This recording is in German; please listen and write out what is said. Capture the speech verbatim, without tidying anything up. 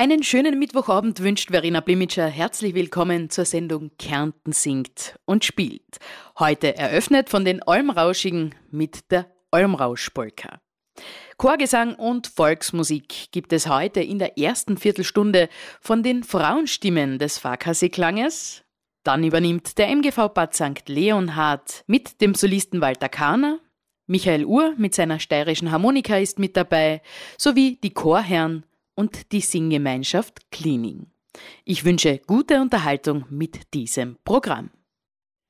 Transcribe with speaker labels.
Speaker 1: Einen schönen Mittwochabend wünscht Verena Blimitscher. Herzlich willkommen zur Sendung Kärnten singt und spielt. Heute eröffnet von den Almrauschigen mit der Almrausch-Polka. Chorgesang und Volksmusik gibt es heute in der ersten Viertelstunde von den Frauenstimmen des Farkasee-Klanges. Dann übernimmt der M G V Bad Sankt Leonhard mit dem Solisten Walter Kahner. Michael Uhr mit seiner steirischen Harmonika ist mit dabei, sowie die Chorherren und die Singgemeinschaft Cleaning. Ich wünsche gute Unterhaltung mit diesem Programm.